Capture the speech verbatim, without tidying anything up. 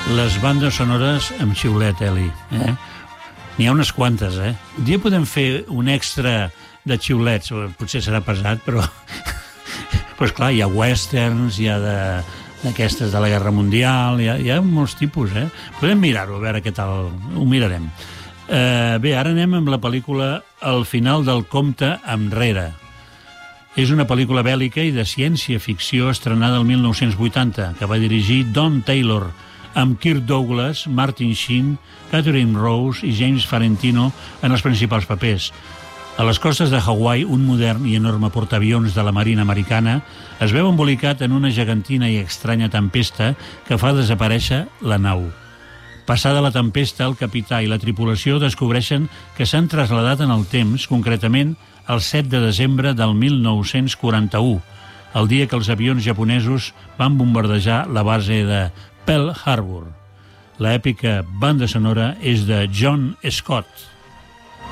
Les bandes sonores amb xiulet, Eli. Eh? N'hi ha unes quantes, eh? Un dia podem fer un extra de xiulets, potser serà pesat, però... pues clar, hi ha westerns, hi ha de... d'aquestes de la Guerra Mundial, hi ha, hi ha molts tipus, eh? Podem mirar-ho, a veure què tal... Ho mirarem. Eh, bé, ara anem amb la pel·lícula El final del compte enrere. És una pel·lícula bèl·lica i de ciència-ficció estrenada el mil nou-cents vuitanta, que va dirigir Don Taylor, amb Kirk Douglas, Martin Sheen, Catherine Rose i James Farentino en els principals papers. A les costes de Hawaii, un modern i enorme portaavions de la Marina americana es veu embolicat en una gegantina i estranya tempesta que fa desaparèixer la nau. Passada la tempesta, el capità i la tripulació descobreixen que s'han traslladat en el temps, concretament el set de desembre del mil nou-cents quaranta-u, el dia que els avions japonesos van bombardejar la base de Pearl Harbor. L'èpica banda sonora és de John Scott.